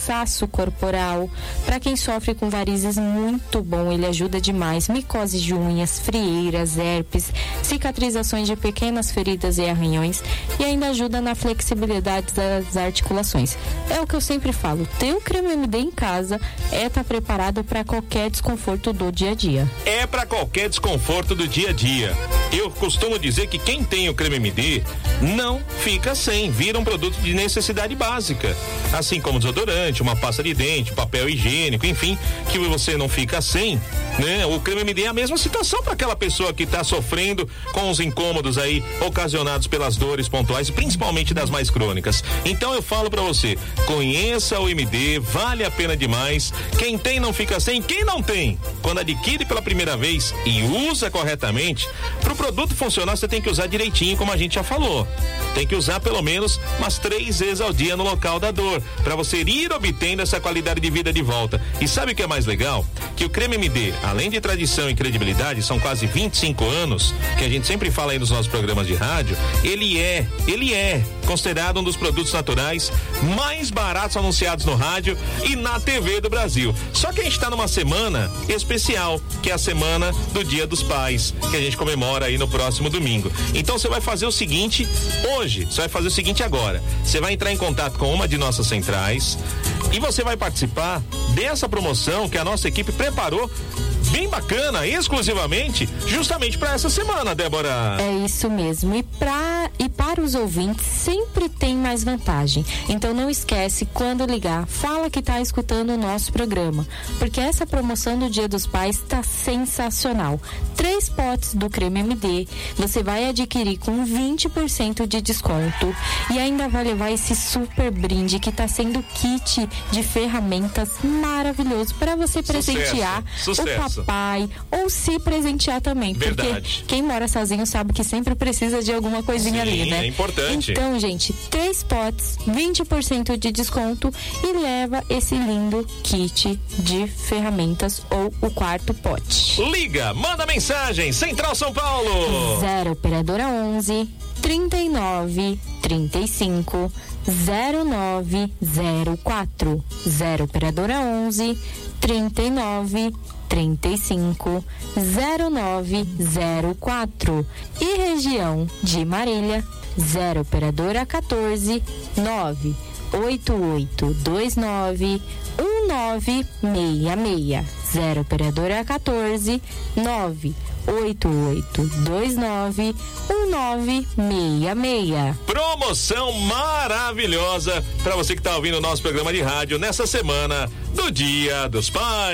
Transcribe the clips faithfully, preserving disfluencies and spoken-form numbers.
cansaço corporal. Para quem sofre com varizes, muito bom, ele ajuda demais. Micose de unhas, frieiras, herpes, cicatrizações de pequenas feridas e arranhões, e ainda ajuda na flexibilidade das articulações. É o que eu sempre falo, ter o creme M D em casa é estar preparado para qualquer desconforto do dia a dia. É para qualquer desconforto do dia a dia. Eu costumo dizer que quem tem o creme M D não fica sem, vira um produto de necessidade básica, assim como desodorante, uma pasta de dente, papel higiênico, enfim, que você não fica sem, né? O creme M D é a mesma situação para aquela pessoa que está sofrendo com os incômodos aí ocasionados pelas dores pontuais, principalmente das mais crônicas. Então eu falo para você, conheça o M D, vale a pena demais. Quem tem não fica sem, quem não tem, quando adquire pela primeira vez e usa corretamente, pro produto funcionar você tem que usar direitinho, como a gente já falou. Tem que usar pelo menos umas três vezes ao dia no local da dor, para você ir obtendo essa qualidade de vida de volta. E sabe o que é mais legal? Que o creme M D, além de tradição e credibilidade, são quase vinte e cinco anos, que a gente sempre fala aí nos nossos programas de rádio, ele é, ele é considerado um dos produtos naturais mais baratos anunciados no rádio e na T V do Brasil. Só que a gente está numa semana especial, que é a semana do Dia dos Pais, que a gente comemora aí no próximo domingo. Então você vai fazer o seguinte, hoje, você vai fazer o seguinte agora, você vai entrar em contato com uma de nossas centrais e você vai participar dessa promoção que a nossa equipe preparou bem bacana, exclusivamente, justamente para essa semana, Débora. É isso mesmo. E, pra, e para os ouvintes, sempre tem mais vantagem. Então não esquece, quando ligar, fala que está escutando o nosso programa, porque essa promoção do Dia dos Pais está sensacional. Três potes do creme M D, você vai adquirir com vinte por cento de desconto e ainda vai levar esse super brinde que está sendo kit de ferramentas maravilhoso para você presentear Sucesso. o Sucesso. pai ou se presentear também. Verdade. Porque quem mora sozinho sabe que sempre precisa de alguma coisinha. Sim, ali, né? É importante. Então, gente, três potes, vinte por cento de desconto e leva esse lindo kit de ferramentas ou o quarto pote. Liga, manda mensagem, Central São Paulo. zero operadora onze, trinta e nove, trinta e cinco, zero nove zero quatro. zero operadora onze, trinta e nove, trinta e cinco, zero nove zero quatro. E região de Marília, zero operadora quatorze, nove oito oito dois nove, um nove seis seis. zero operadora quatorze, nove oito oito dois nove, um nove seis seis. Promoção maravilhosa para você que está ouvindo o nosso programa de rádio nessa semana do Dia dos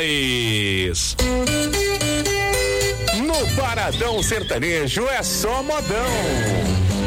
Pais. No Paradão Sertanejo é só modão.